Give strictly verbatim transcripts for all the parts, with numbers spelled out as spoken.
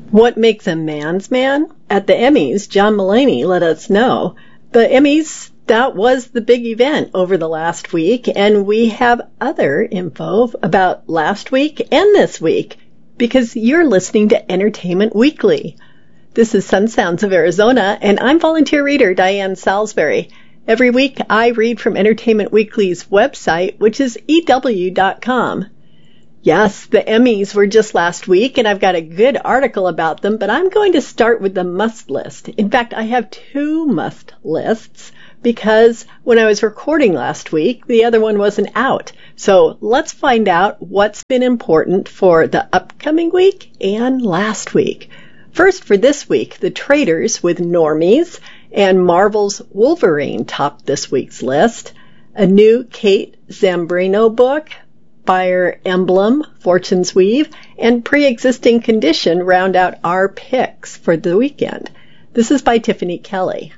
What makes a man's man? At the Emmys, John Mulaney let us know. The Emmys, that was the big event over the last week, and we have other info about last week and this week, because you're listening to Entertainment Weekly. This is Sun Sounds of Arizona, and I'm volunteer reader Diane Salisbury. Every week, I read from Entertainment Weekly's website, which is E W dot com. Yes, the Emmys were just last week, and I've got a good article about them, but I'm going to start with the must list. In fact, I have two must lists, because when I was recording last week, the other one wasn't out. So let's find out what's been important for the upcoming week and last week. First, for this week, The Traitors with Normies and Marvel's Wolverine topped this week's list. A new Kate Zambrano book, Fire Emblem, Fortune's Weave, and Pre-Existing Condition round out our picks for the weekend. This is by Tiffany Kelly.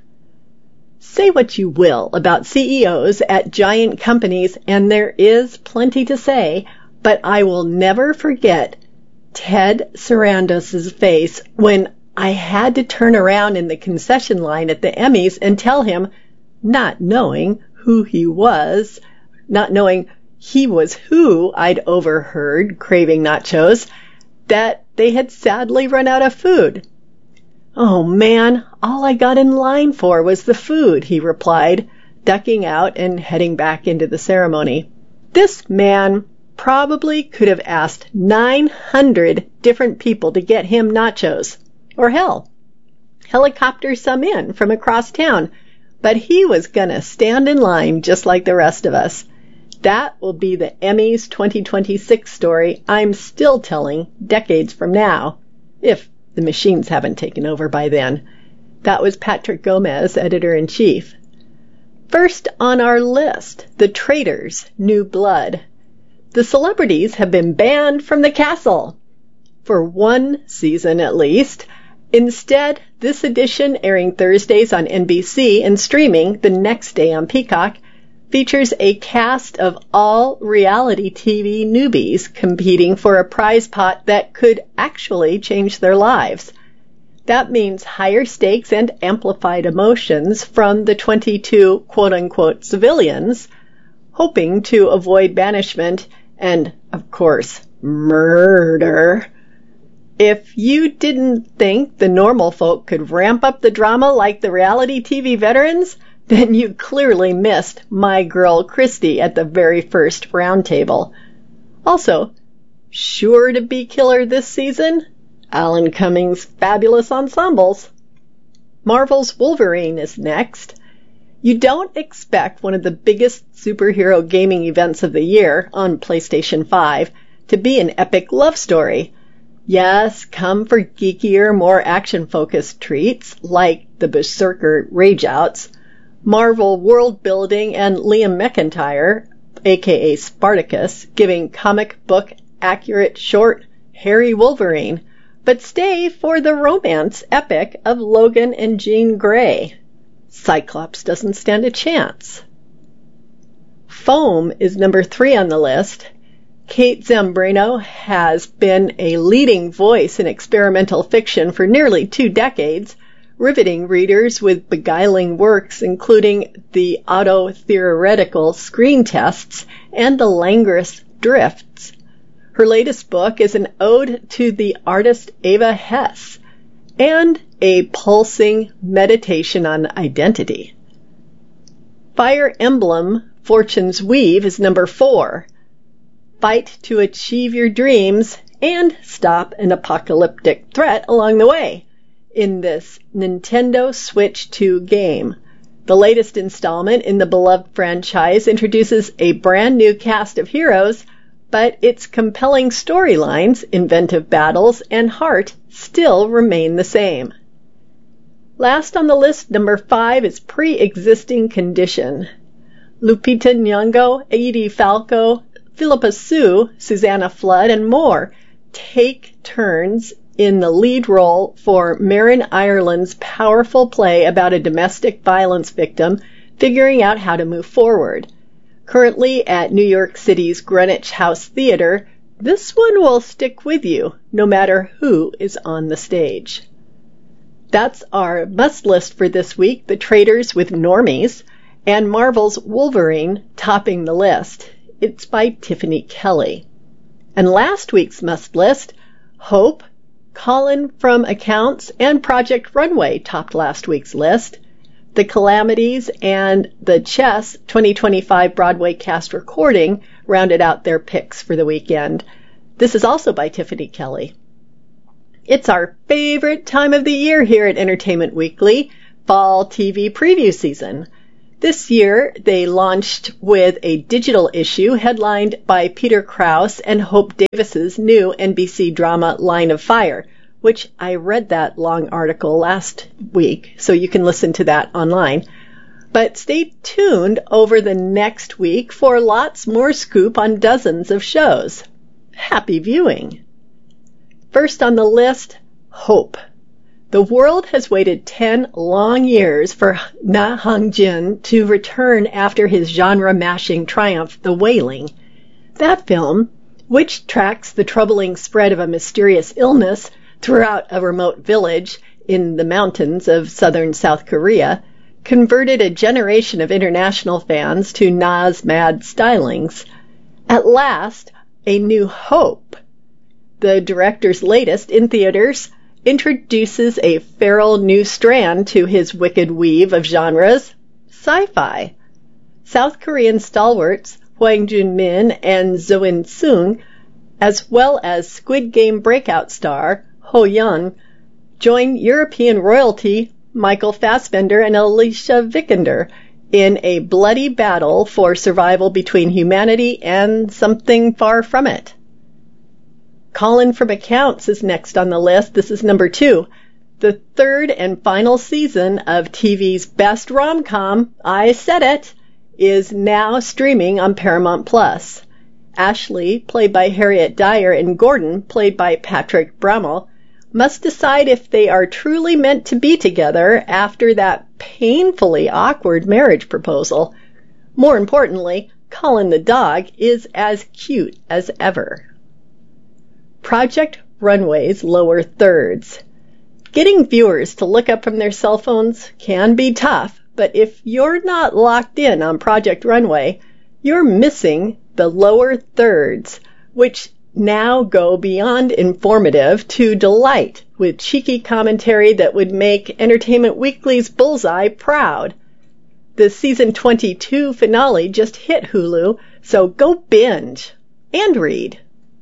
Say what you will about C E Os at giant companies, and there is plenty to say, but I will never forget Ted Sarandos' face when I had to turn around in the concession line at the Emmys and tell him, not knowing who he was, not knowing he was who I'd overheard craving nachos, that they had sadly run out of food. Oh man, all I got in line for was the food, he replied, ducking out and heading back into the ceremony. This man probably could have asked nine hundred different people to get him nachos. Or hell, helicopter some in from across town. But he was gonna stand in line just like the rest of us. That will be the Emmys twenty twenty-six story I'm still telling decades from now, if the machines haven't taken over by then. That was Patrick Gomez, editor-in-chief. First on our list, The Traitors, New Blood. The celebrities have been banned from the castle. For one season at least. Instead, this edition, airing Thursdays on N B C and streaming the next day on Peacock, features a cast of all reality T V newbies competing for a prize pot that could actually change their lives. That means higher stakes and amplified emotions from the twenty-two quote-unquote civilians, hoping to avoid banishment and, of course, murder. If you didn't think the normal folk could ramp up the drama like the reality T V veterans, then you clearly missed my girl Christy at the very first roundtable. Also, sure to be killer this season, Alan Cummings' fabulous ensembles. Marvel's Wolverine is next. You don't expect one of the biggest superhero gaming events of the year on PlayStation five to be an epic love story. Yes, come for geekier, more action-focused treats like the Berserker Rageouts, Marvel world building, and Liam McIntyre, aka Spartacus, giving comic book accurate short Harry Wolverine, but stay for the romance epic of Logan and Jean Grey. Cyclops doesn't stand a chance. Foam is number three on the list. Kate Zambrano has been a leading voice in experimental fiction for nearly two decades, riveting readers with beguiling works including the auto-theoretical Screen Tests and the Langrous Drifts. Her latest book is an ode to the artist Eva Hesse and a pulsing meditation on identity. Fire Emblem, Fortune's Weave is number four. Fight to achieve your dreams and stop an apocalyptic threat along the way in this Nintendo Switch two game. The latest installment in the beloved franchise introduces a brand new cast of heroes, but its compelling storylines, inventive battles, and heart still remain the same. Last on the list, number five, is Pre-Existing Condition. Lupita Nyong'o, Edie Falco, Philippa Sue, Susanna Flood, and more take turns in the lead role for Marin Ireland's powerful play about a domestic violence victim figuring out how to move forward. Currently at New York City's Greenwich House Theater, This one will stick with you no matter who is on the stage. That's our must list for this week, The Traitors with Normies, and Marvel's Wolverine topping the list. It's by Tiffany Kelly. And last week's must list, Hope, Colin from Accounts, and Project Runway topped last week's list. The Calamities and the Chess twenty twenty-five Broadway cast recording rounded out their picks for the weekend. This is also by Tiffany Kelly. It's our favorite time of the year here at Entertainment Weekly, fall T V preview season. This year, they launched with a digital issue headlined by Peter Krause and Hope Davis's new N B C drama Line of Fire, which I read that long article last week, so you can listen to that online. But stay tuned over the next week for lots more scoop on dozens of shows. Happy viewing! First on the list, Hope. The world has waited ten long years for Na Hong-jin to return after his genre-mashing triumph, The Wailing. That film, which tracks the troubling spread of a mysterious illness throughout a remote village in the mountains of southern South Korea, converted a generation of international fans to Na's mad stylings. At last, A New Hope, the director's latest in theaters, introduces a feral new strand to his wicked weave of genres, sci-fi. South Korean stalwarts Hwang Jun-min and Zo In-sung, as well as Squid Game breakout star Ho Yeon, join European royalty Michael Fassbender and Alicia Vikander in a bloody battle for survival between humanity and something far from it. Colin from Accounts is next on the list. This is number two. The third and final season of T V's best rom-com, I Said It, is now streaming on Paramount Plus. Ashley, played by Harriet Dyer, and Gordon, played by Patrick Brammall, must decide if they are truly meant to be together after that painfully awkward marriage proposal. More importantly, Colin the dog is as cute as ever. Project Runway's lower thirds. Getting viewers to look up from their cell phones can be tough, but if you're not locked in on Project Runway, you're missing the lower thirds, which now go beyond informative to delight with cheeky commentary that would make Entertainment Weekly's Bullseye proud. The season twenty-two finale just hit Hulu, so go binge and read.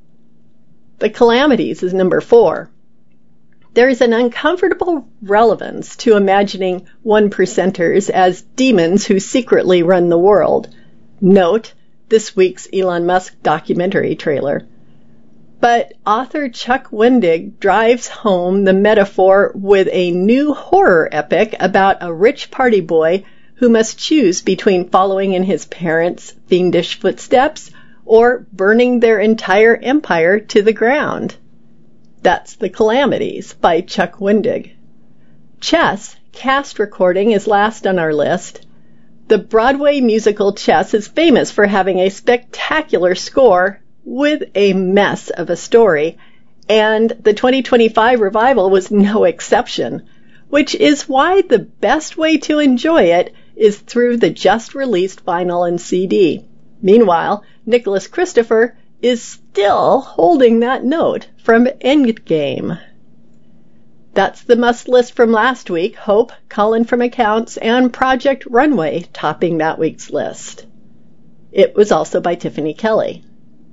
The Calamities is number four. There is an uncomfortable relevance to imagining one-percenters as demons who secretly run the world. Note this week's Elon Musk documentary trailer. But author Chuck Wendig drives home the metaphor with a new horror epic about a rich party boy who must choose between following in his parents' fiendish footsteps or burning their entire empire to the ground. That's The Calamities by Chuck Wendig. Chess cast recording is last on our list. The Broadway musical Chess is famous for having a spectacular score with a mess of a story, and the twenty twenty-five revival was no exception, which is why the best way to enjoy it is through the just-released vinyl and C D. Meanwhile, Nicholas Christopher is still holding that note from Endgame. That's the must list from last week. Hope, Colin from Accounts, and Project Runway topping that week's list. It was also by Tiffany Kelly.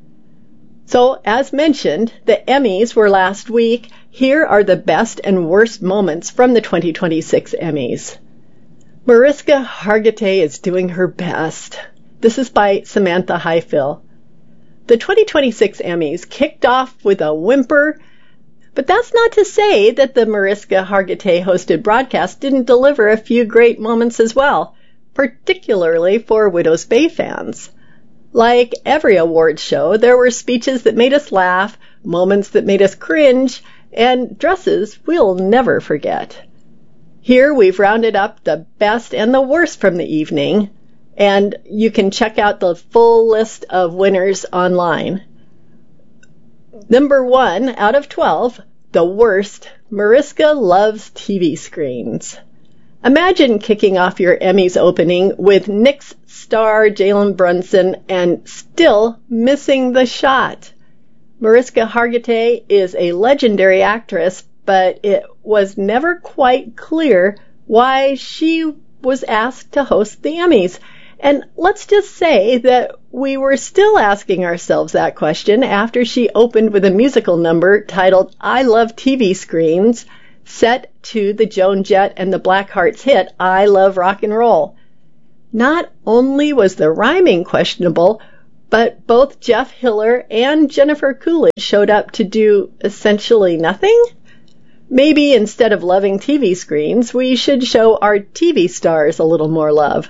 So, as mentioned, the Emmys were last week. Here are the best and worst moments from the twenty twenty-six Emmys. Mariska Hargitay is doing her best. This is by Samantha Highfill. The twenty twenty-six Emmys kicked off with a whimper, but that's not to say that the Mariska Hargitay-hosted broadcast didn't deliver a few great moments as well, particularly for Widow's Bay fans. Like every awards show, there were speeches that made us laugh, moments that made us cringe, and dresses we'll never forget. Here we've rounded up the best and the worst from the evening, and you can check out the full list of winners online. Number one out of twelve, the worst, Mariska loves T V screens. Imagine kicking off your Emmys opening with Nick's star Jalen Brunson and still missing the shot. Mariska Hargitay is a legendary actress, but it was never quite clear why she was asked to host the Emmys. And let's just say that we were still asking ourselves that question after she opened with a musical number titled I Love T V Screens, set to the Joan Jett and the Blackhearts hit I Love Rock and Roll. Not only was the rhyming questionable, but both Jeff Hiller and Jennifer Coolidge showed up to do essentially nothing? Maybe instead of loving T V screens, we should show our T V stars a little more love.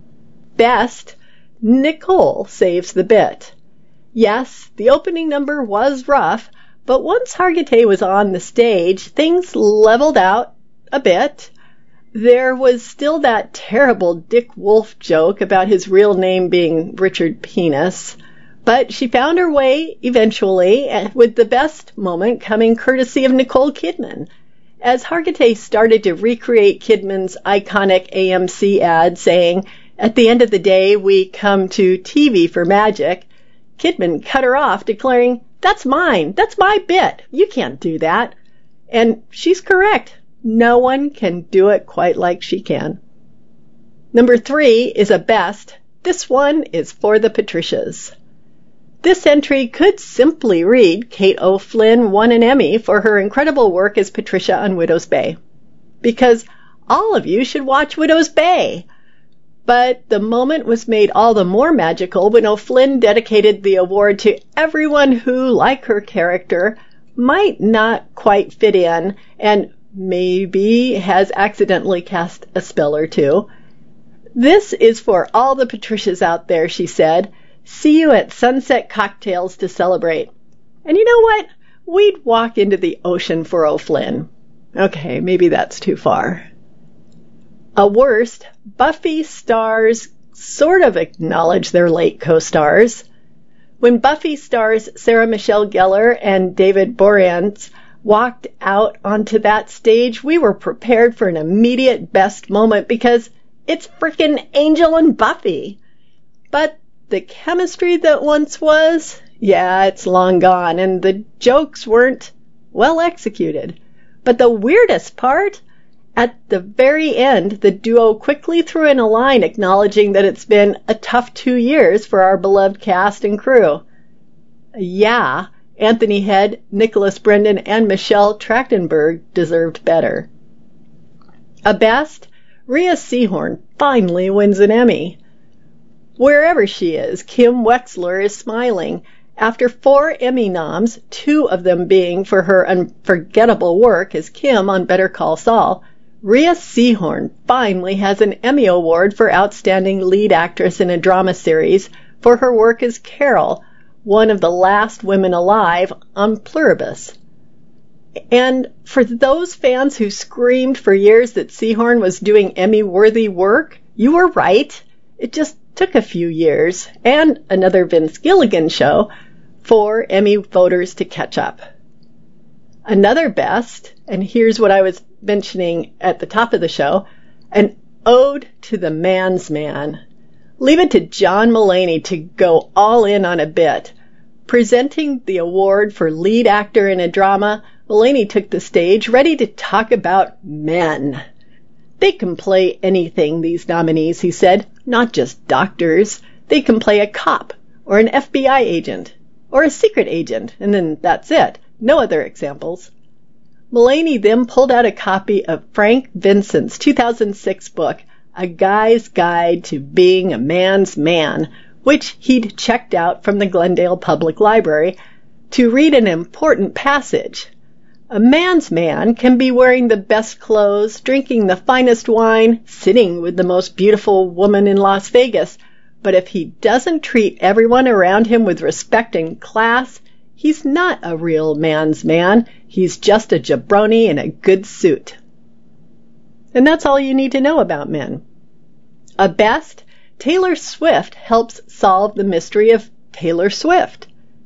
Best, Nicole saves the bit. Yes, the opening number was rough, but once Hargitay was on the stage, things leveled out a bit. There was still that terrible Dick Wolf joke about his real name being Richard Penis, but she found her way eventually, with the best moment coming courtesy of Nicole Kidman. As Hargitay started to recreate Kidman's iconic A M C ad saying, "At the end of the day, we come to T V for magic," Kidman cut her off, declaring, "That's mine. That's my bit. You can't do that." And she's correct. No one can do it quite like she can. Number three is a best. This one is for the Patricias. This entry could simply read, Kate O'Flynn won an Emmy for her incredible work as Patricia on Widow's Bay. Because all of you should watch Widow's Bay. But the moment was made all the more magical when O'Flynn dedicated the award to everyone who, like her character, might not quite fit in and maybe has accidentally cast a spell or two. "This is for all the Patricias out there," she said. "See you at Sunset Cocktails to celebrate." And you know what? We'd walk into the ocean for O'Flynn. Okay, maybe that's too far. A worst, Buffy stars sort of acknowledge their late co-stars. When Buffy stars Sarah Michelle Gellar and David Boreanaz walked out onto that stage, we were prepared for an immediate best moment because it's frickin' Angel and Buffy. But the chemistry that once was, yeah, it's long gone, and the jokes weren't well executed. But the weirdest part, at the very end, the duo quickly threw in a line acknowledging that it's been a tough two years for our beloved cast and crew. Yeah, Anthony Head, Nicholas Brendan, and Michelle Trachtenberg deserved better. A best, Rhea Seehorn finally wins an Emmy. Wherever she is, Kim Wexler is smiling. After four Emmy noms, two of them being for her unforgettable work as Kim on Better Call Saul, Rhea Seehorn finally has an Emmy Award for Outstanding Lead Actress in a Drama Series for her work as Carol, one of the last women alive on Pluribus. And for those fans who screamed for years that Seehorn was doing Emmy-worthy work, you were right. It just took a few years, and another Vince Gilligan show, for Emmy voters to catch up. Another best, and here's what I was mentioning at the top of the show, an ode to the man's man. Leave it to John Mulaney to go all in on a bit. Presenting the award for lead actor in a drama, Mulaney took the stage ready to talk about men. They can play anything, these nominees, he said, not just doctors. They can play a cop, or an F B I agent, or a secret agent, and then that's it. No other examples. Mulaney then pulled out a copy of Frank Vincent's two thousand six book, A Guy's Guide to Being a Man's Man, which he'd checked out from the Glendale Public Library, to read an important passage. A man's man can be wearing the best clothes, drinking the finest wine, sitting with the most beautiful woman in Las Vegas, but if he doesn't treat everyone around him with respect and class, he's not a real man's man. He's just a jabroni in a good suit. And that's all you need to know about men. A best, Taylor Swift helps solve the mystery of Taylor Swift.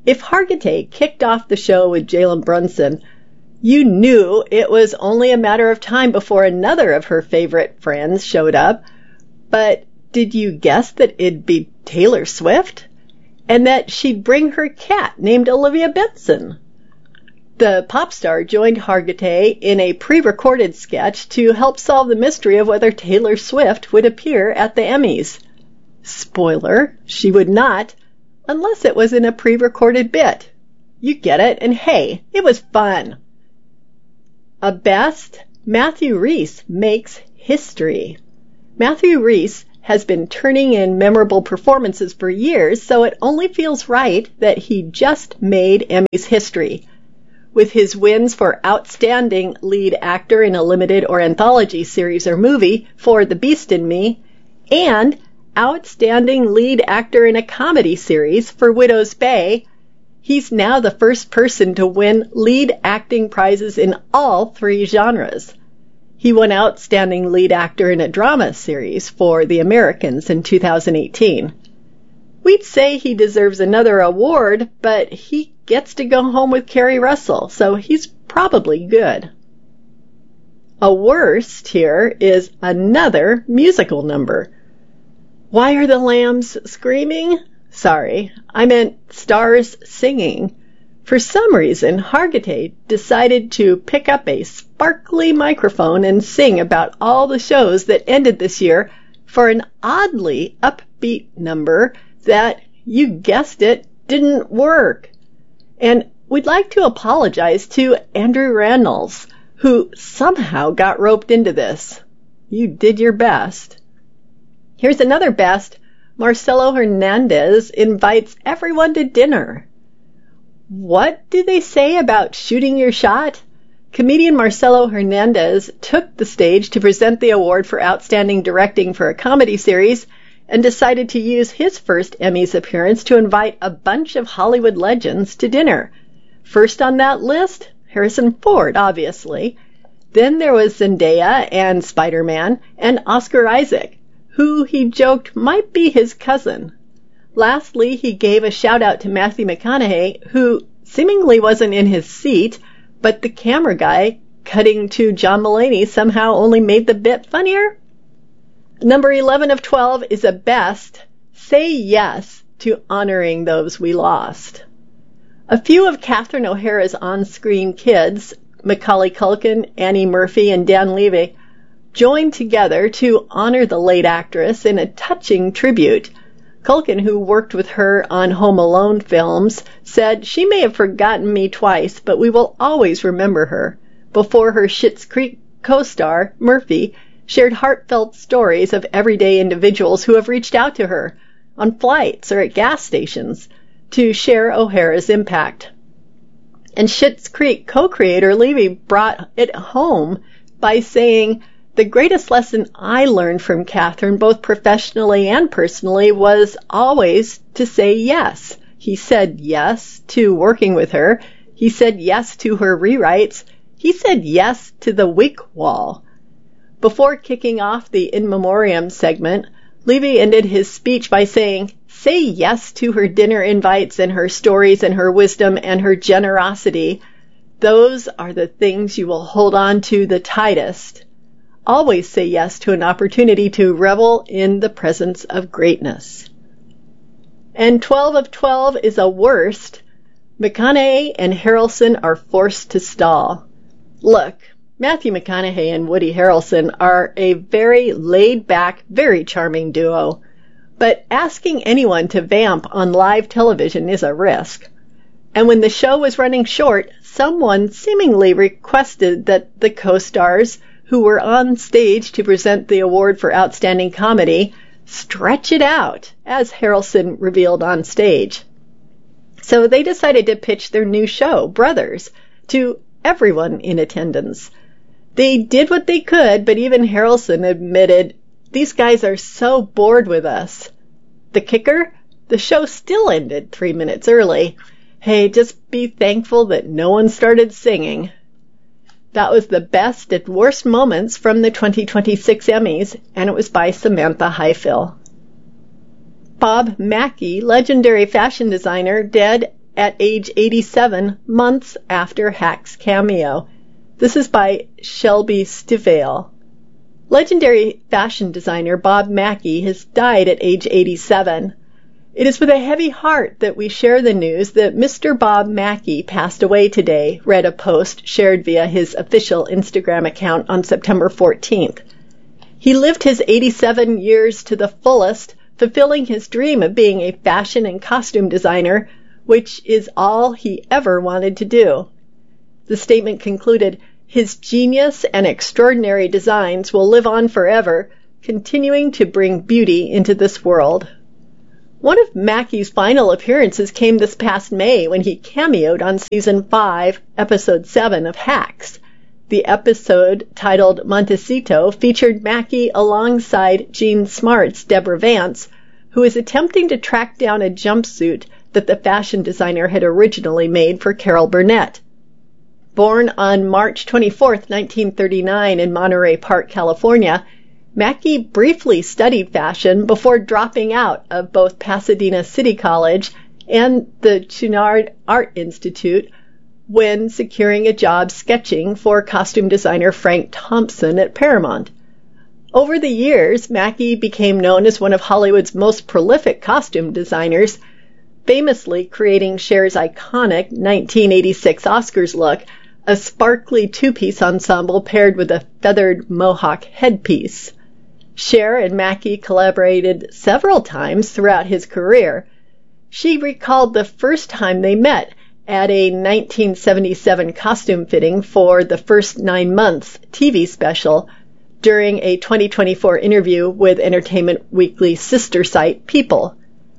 If Hargitay kicked off the show with Jalen Brunson, you knew it was only a matter of time before another of her favorite friends showed up. But did you guess that it'd be Taylor Swift? And that she'd bring her cat named Olivia Benson? The pop star joined Hargitay in a pre-recorded sketch to help solve the mystery of whether Taylor Swift would appear at the Emmys. Spoiler, she would not, unless it was in a pre-recorded bit. You get it, and hey, it was fun. A best, Matthew Rhys makes history. Matthew Rhys has been turning in memorable performances for years, so it only feels right that he just made Emmys history. With his wins for Outstanding Lead Actor in a Limited or Anthology Series or Movie for The Beast in Me, and Outstanding Lead Actor in a Comedy Series for Widow's Bay, he's now the first person to win lead acting prizes in all three genres. He won Outstanding Lead Actor in a Drama Series for The Americans in two thousand eighteen. We'd say he deserves another award, but he gets to go home with Kerry Russell, so he's probably good. A worst here is another musical number. Why are the lambs screaming? Sorry, I meant stars singing. For some reason, Hargitay decided to pick up a sparkly microphone and sing about all the shows that ended this year for an oddly upbeat number that, you guessed it, didn't work. And we'd like to apologize to Andrew Rannells, who somehow got roped into this. You did your best. Here's another best. Marcelo Hernandez invites everyone to dinner. What do they say about shooting your shot? Comedian Marcelo Hernandez took the stage to present the award for Outstanding Directing for a Comedy Series and decided to use his first Emmys appearance to invite a bunch of Hollywood legends to dinner. First on that list, Harrison Ford, obviously. Then there was Zendaya and Spider-Man and Oscar Isaac, who he joked might be his cousin. Lastly, he gave a shout-out to Matthew McConaughey, who seemingly wasn't in his seat, but the camera guy cutting to John Mulaney somehow only made the bit funnier. Number eleven of twelve is a best. Say yes to honoring those we lost. A few of Catherine O'Hara's on-screen kids, Macaulay Culkin, Annie Murphy, and Dan Levy, joined together to honor the late actress in a touching tribute. Culkin, who worked with her on Home Alone films, said, "She may have forgotten me twice, but we will always remember her." Before her Schitt's Creek co-star, Murphy, shared heartfelt stories of everyday individuals who have reached out to her on flights or at gas stations to share O'Hara's impact. And Schitt's Creek co-creator Levy brought it home by saying, "The greatest lesson I learned from Catherine, both professionally and personally, was always to say yes." He said yes to working with her. He said yes to her rewrites. He said yes to the wig wall. Before kicking off the In Memoriam segment, Levy ended his speech by saying, "Say yes to her dinner invites and her stories and her wisdom and her generosity. Those are the things you will hold on to the tightest. Always say yes to an opportunity to revel in the presence of greatness." And twelve of twelve is a worst. McConaughey and Harrelson are forced to stall. Look, Matthew McConaughey and Woody Harrelson are a very laid-back, very charming duo. But asking anyone to vamp on live television is a risk. And when the show was running short, someone seemingly requested that the co-stars who were on stage to present the award for Outstanding Comedy stretch it out, as Harrelson revealed on stage. So they decided to pitch their new show, Brothers, to everyone in attendance. They did what they could, but even Harrelson admitted, "These guys are so bored with us." The kicker? The show still ended three minutes early. Hey, just be thankful that no one started singing. That was the best and worst moments from the twenty twenty-six Emmys, and it was by Samantha Highfill. Bob Mackie, legendary fashion designer, dead at age eighty-seven, months after Hack's cameo. This is by Shelby Stivale. Legendary fashion designer Bob Mackie has died at age eighty-seven. It is with a heavy heart that we share the news that Mister Bob Mackie passed away today, read a post shared via his official Instagram account on September fourteenth. He lived his eighty-seven years to the fullest, fulfilling his dream of being a fashion and costume designer, which is all he ever wanted to do. The statement concluded, "His genius and extraordinary designs will live on forever, continuing to bring beauty into this world." One of Mackie's final appearances came this past May when he cameoed on Season five, Episode seven of Hacks. The episode, titled Montecito, featured Mackie alongside Jean Smart's Deborah Vance, who is attempting to track down a jumpsuit that the fashion designer had originally made for Carol Burnett. Born on March twenty-fourth, nineteen thirty-nine in Monterey Park, California, Mackie briefly studied fashion before dropping out of both Pasadena City College and the Chouinard Art Institute when securing a job sketching for costume designer Frank Thompson at Paramount. Over the years, Mackie became known as one of Hollywood's most prolific costume designers, famously creating Cher's iconic nineteen eighty-six Oscars look, a sparkly two-piece ensemble paired with a feathered mohawk headpiece. Cher and Mackie collaborated several times throughout his career. She recalled the first time they met at a nineteen seventy-seven costume fitting for The First Nine Months T V special during a twenty twenty-four interview with Entertainment Weekly sister site People.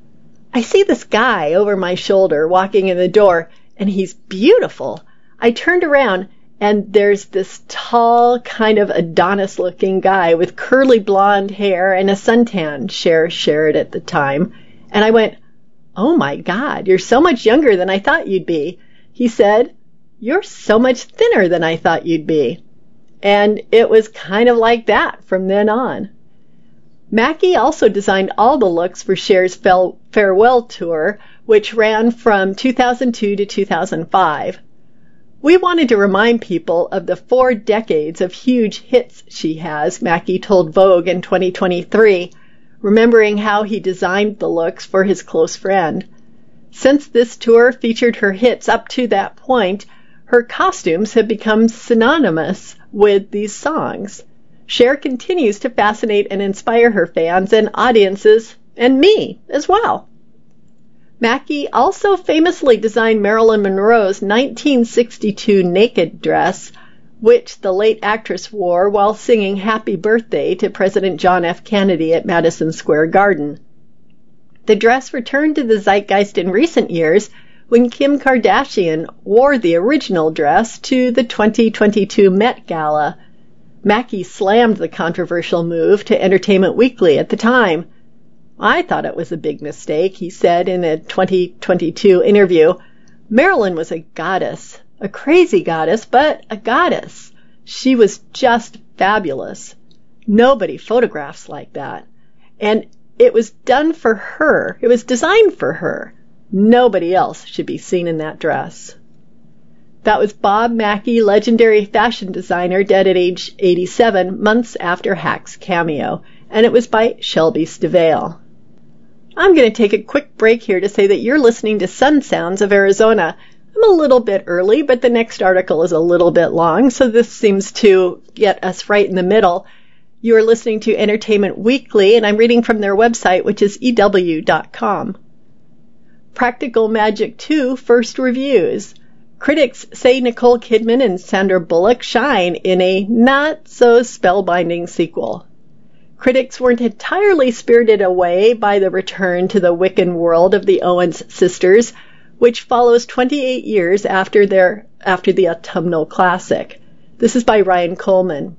"I see this guy over my shoulder walking in the door, and he's beautiful. I turned around, and there's this tall, kind of Adonis-looking guy with curly blonde hair and a suntan," Cher shared at the time. "And I went, 'Oh my God, you're so much younger than I thought you'd be.' He said, 'You're so much thinner than I thought you'd be.' And it was kind of like that from then on." Mackie also designed all the looks for Cher's farewell tour, which ran from two thousand two to two thousand five. "We wanted to remind people of the four decades of huge hits she has," Mackie told Vogue in twenty twenty-three, remembering how he designed the looks for his close friend. "Since this tour featured her hits up to that point, her costumes have become synonymous with these songs. Cher continues to fascinate and inspire her fans and audiences, and me as well." Mackie also famously designed Marilyn Monroe's nineteen sixty-two naked dress, which the late actress wore while singing Happy Birthday to President John F. Kennedy at Madison Square Garden. The dress returned to the zeitgeist in recent years when Kim Kardashian wore the original dress to the twenty twenty-two Met Gala. Mackie slammed the controversial move to Entertainment Weekly at the time. "I thought it was a big mistake," he said in a twenty twenty-two interview. "Marilyn was a goddess, a crazy goddess, but a goddess. She was just fabulous. Nobody photographs like that. And it was done for her. It was designed for her. Nobody else should be seen in that dress." That was Bob Mackie, legendary fashion designer, dead at age eighty-seven, months after Hack's cameo, and it was by Shelby Stivale. I'm going to take a quick break here to say that you're listening to Sun Sounds of Arizona. I'm a little bit early, but the next article is a little bit long, so this seems to get us right in the middle. You are listening to Entertainment Weekly, and I'm reading from their website, which is E W dot com. Practical Magic two First Reviews. Critics say Nicole Kidman and Sandra Bullock shine in a not-so-spellbinding sequel. Critics weren't entirely spirited away by the return to the Wiccan world of the Owens sisters, which follows twenty-eight years after their after the autumnal classic. This is by Ryan Coleman.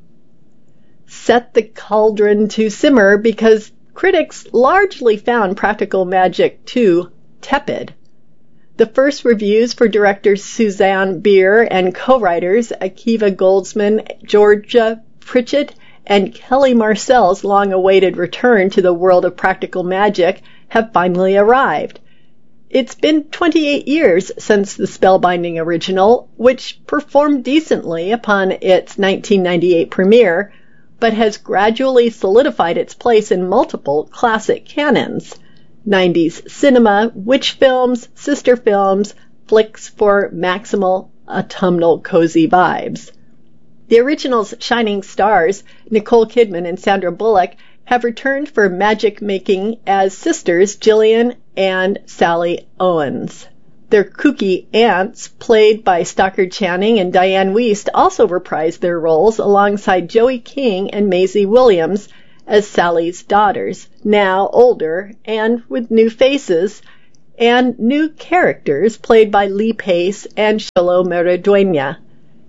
Set the cauldron to simmer because critics largely found Practical Magic two tepid. The first reviews for directors Suzanne Bier and co-writers Akiva Goldsman, Georgia Pritchett, and Kelly Marcel's long-awaited return to the world of practical magic have finally arrived. It's been twenty-eight years since the spellbinding original, which performed decently upon its nineteen ninety-eight premiere, but has gradually solidified its place in multiple classic canons. nineties cinema, witch films, sister films, flicks for maximal autumnal cozy vibes. The original's shining stars, Nicole Kidman and Sandra Bullock, have returned for magic making as sisters Gillian and Sally Owens. Their kooky aunts, played by Stockard Channing and Diane Wiest, also reprised their roles alongside Joey King and Maisie Williams as Sally's daughters, now older and with new faces, and new characters played by Lee Pace and Xolo Maridueña.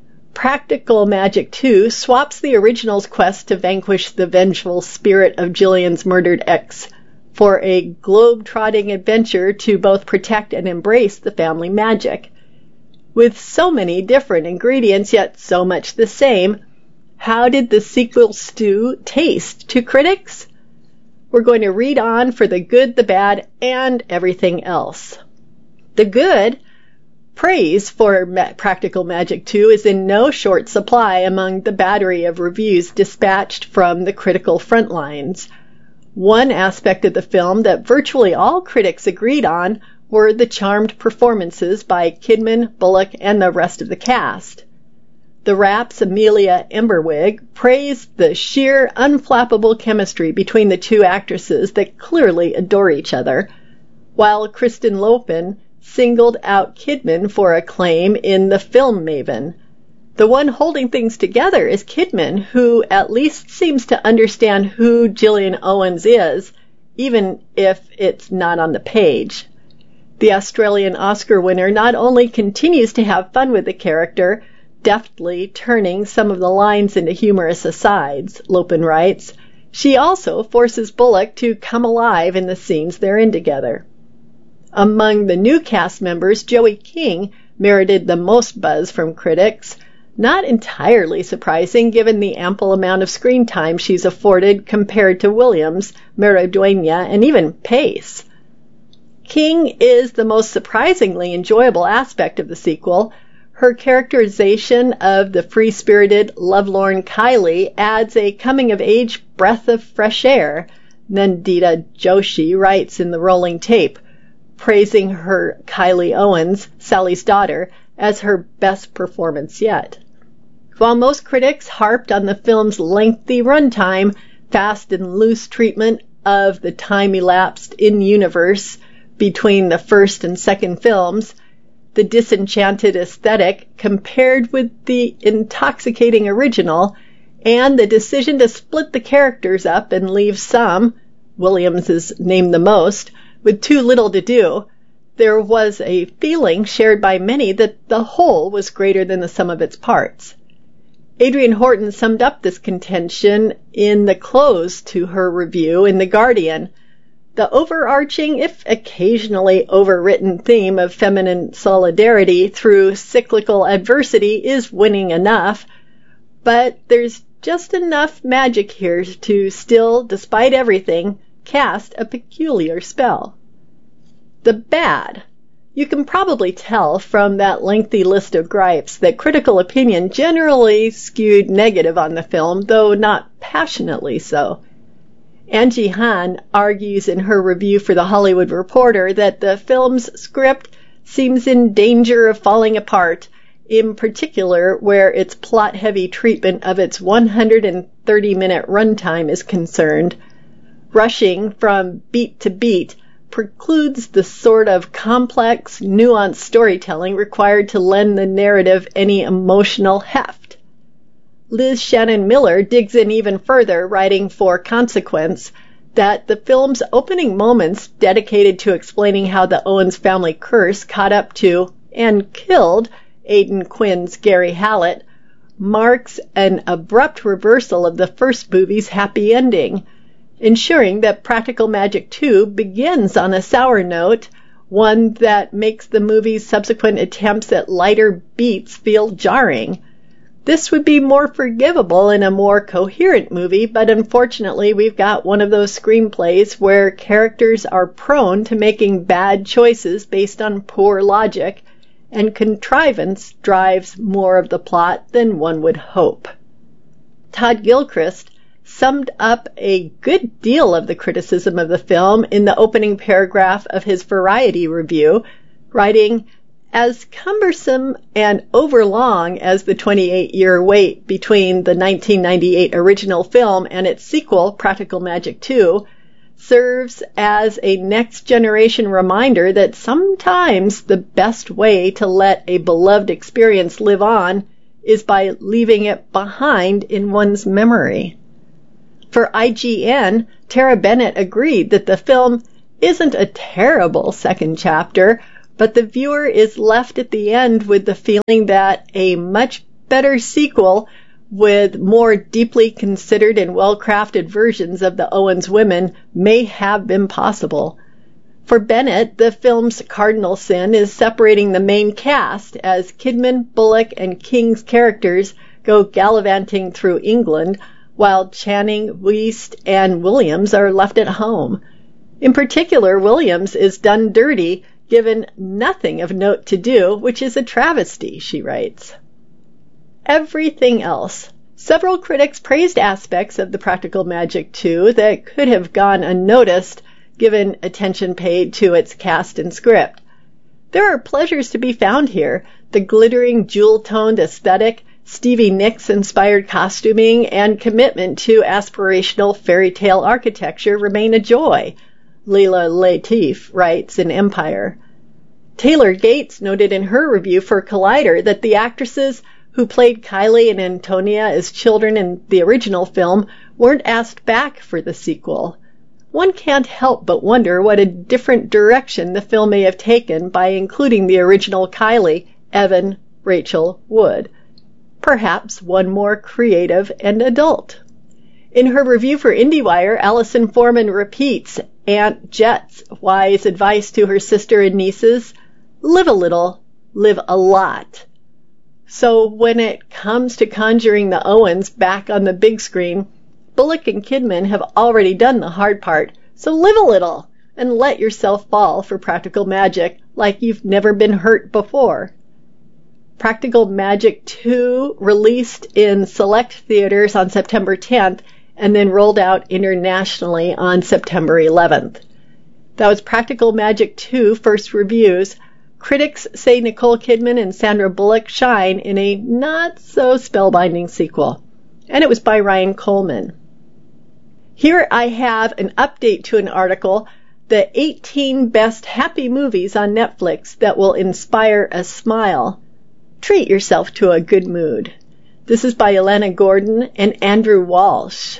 Practical Magic two swaps the original's quest to vanquish the vengeful spirit of Gillian's murdered ex for a globe-trotting adventure to both protect and embrace the family magic. With so many different ingredients, yet so much the same, how did the sequel stew taste to critics? We're going to read on for the good, the bad, and everything else. The good, praise for Ma- Practical Magic two is in no short supply among the battery of reviews dispatched from the critical front lines. One aspect of the film that virtually all critics agreed on were the charmed performances by Kidman, Bullock, and the rest of the cast. The Rap's Amelia Emberwig praised the sheer, unflappable chemistry between the two actresses that clearly adore each other, while Kristen Lopin singled out Kidman for acclaim in The Film Maven. The one holding things together is Kidman, who at least seems to understand who Gillian Owens is, even if it's not on the page. The Australian Oscar winner not only continues to have fun with the character, deftly turning some of the lines into humorous asides, Lopin writes, she also forces Bullock to come alive in the scenes they're in together. Among the new cast members, Joey King merited the most buzz from critics, not entirely surprising given the ample amount of screen time she's afforded compared to Williams, Maridueña, and even Pace. King is the most surprisingly enjoyable aspect of the sequel. Her characterization of the free-spirited, lovelorn Kylie adds a coming-of-age breath of fresh air, Nandita Joshi writes in the Rolling Tape, praising her Kylie Owens, Sally's daughter, as her best performance yet. While most critics harped on the film's lengthy runtime, fast and loose treatment of the time elapsed in-universe between the first and second films, the disenchanted aesthetic compared with the intoxicating original, and the decision to split the characters up and leave some, Williams is named the most, with too little to do, there was a feeling shared by many that the whole was greater than the sum of its parts. Adrienne Horton summed up this contention in the close to her review in The Guardian. The overarching, if occasionally overwritten theme of feminine solidarity through cyclical adversity is winning enough, but there's just enough magic here to still, despite everything, cast a peculiar spell. The bad. You can probably tell from that lengthy list of gripes that critical opinion generally skewed negative on the film, though not passionately so. Angie Han argues in her review for The Hollywood Reporter that the film's script seems in danger of falling apart, in particular where its plot-heavy treatment of its one hundred thirty minute runtime is concerned. Rushing from beat to beat precludes the sort of complex, nuanced storytelling required to lend the narrative any emotional heft. Liz Shannon Miller digs in even further, writing for Consequence that the film's opening moments dedicated to explaining how the Owens family curse caught up to and killed Aidan Quinn's Gary Hallett marks an abrupt reversal of the first movie's happy ending, ensuring that Practical Magic two begins on a sour note, one that makes the movie's subsequent attempts at lighter beats feel jarring. This would be more forgivable in a more coherent movie, but unfortunately we've got one of those screenplays where characters are prone to making bad choices based on poor logic, and contrivance drives more of the plot than one would hope. Todd Gilchrist summed up a good deal of the criticism of the film in the opening paragraph of his Variety review, writing, "As cumbersome and overlong as the twenty-eight-year wait between the nineteen ninety-eight original film and its sequel, Practical Magic two, serves as a next-generation reminder that sometimes the best way to let a beloved experience live on is by leaving it behind in one's memory." For I G N, Tara Bennett agreed that the film isn't a terrible second chapter, but the viewer is left at the end with the feeling that a much better sequel with more deeply considered and well-crafted versions of the Owens women may have been possible. For Bennett, the film's cardinal sin is separating the main cast as Kidman, Bullock, and King's characters go gallivanting through England, while Channing, Wiest, and Williams are left at home. In particular, Williams is done dirty, given nothing of note to do, which is a travesty, she writes. Everything else. Several critics praised aspects of the Practical Magic two that could have gone unnoticed, given attention paid to its cast and script. There are pleasures to be found here. The glittering, jewel-toned aesthetic, Stevie Nicks-inspired costuming, and commitment to aspirational fairy tale architecture remain a joy, Leila Latif writes in Empire. Taylor Gates noted in her review for Collider that the actresses who played Kylie and Antonia as children in the original film weren't asked back for the sequel. One can't help but wonder what a different direction the film may have taken by including the original Kylie, Evan Rachel Wood. Perhaps one more creative and adult. In her review for IndieWire, Allison Foreman repeats Aunt Jet's wise advice to her sister and nieces: live a little, live a lot. So when it comes to conjuring the Owens back on the big screen, Bullock and Kidman have already done the hard part, so live a little and let yourself fall for Practical Magic like you've never been hurt before. Practical Magic two released in select theaters on September tenth and then rolled out internationally on September eleventh. That was Practical Magic two First Reviews. Critics say Nicole Kidman and Sandra Bullock shine in a not-so-spellbinding sequel. And it was by Ryan Coleman. Here I have an update to an article, The eighteen Best Happy Movies on Netflix That Will Inspire a Smile. Treat yourself to a good mood. This is by Elena Gordon and Andrew Walsh.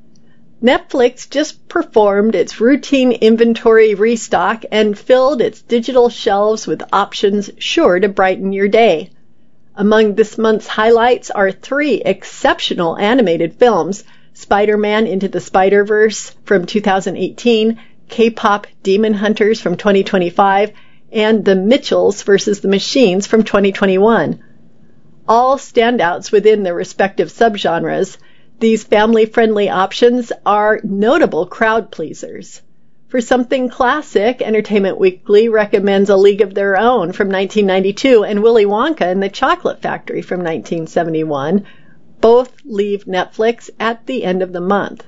Netflix just performed its routine inventory restock and filled its digital shelves with options sure to brighten your day. Among this month's highlights are three exceptional animated films: Spider-Man Into the Spider-Verse from two thousand eighteen, K-pop Demon Hunters from twenty twenty-five, and The Mitchells versus the Machines from twenty twenty-one. All standouts within their respective subgenres, these family-friendly options are notable crowd pleasers. For something classic, Entertainment Weekly recommends A League of Their Own from nineteen ninety-two and Willy Wonka and the Chocolate Factory from nineteen seventy-one. Both leave Netflix at the end of the month.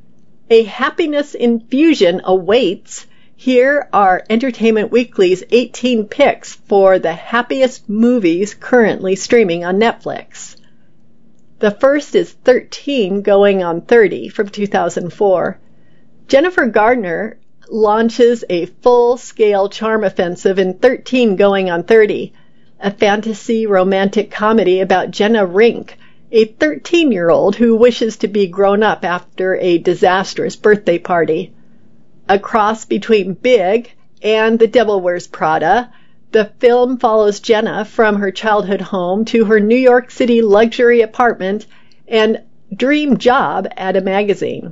A happiness infusion awaits. Here are Entertainment Weekly's eighteen picks for the happiest movies currently streaming on Netflix. The first is thirteen Going on thirty from two thousand four. Jennifer Gardner launches a full-scale charm offensive in thirteen Going on thirty, a fantasy romantic comedy about Jenna Rink, a thirteen-year-old who wishes to be grown up after a disastrous birthday party. A cross between Big and The Devil Wears Prada, the film follows Jenna from her childhood home to her New York City luxury apartment and dream job at a magazine.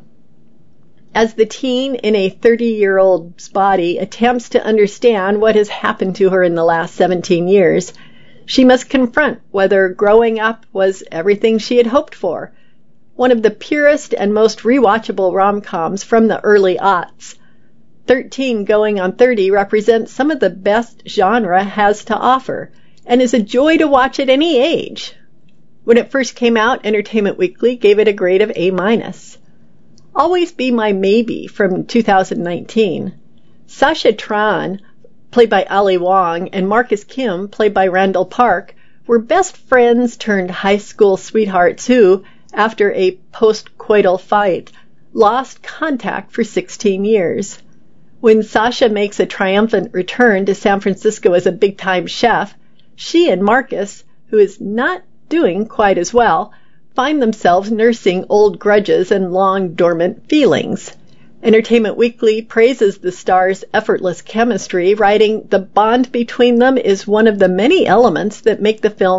As the teen in a thirty-year-old's body attempts to understand what has happened to her in the last seventeen years, She must confront whether growing up was everything she had hoped for. One of the purest and most rewatchable rom-coms from the early aughts. thirteen going on thirty represents some of the best genre has to offer, and is a joy to watch at any age. When it first came out, Entertainment Weekly gave it a grade of A minus. Always Be My Maybe from two thousand nineteen. Sasha Tran, played by Ali Wong, and Marcus Kim, played by Randall Park, were best friends turned high school sweethearts who, after a post-coital fight, lost contact for sixteen years. When Sasha makes a triumphant return to San Francisco as a big-time chef, she and Marcus, who is not doing quite as well, find themselves nursing old grudges and long dormant feelings. Entertainment Weekly praises the stars' effortless chemistry, writing, "The bond between them is one of the many elements that make the film